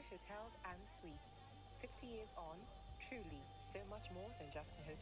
hotels and suites. 50 years on, truly so much more than just a hotel.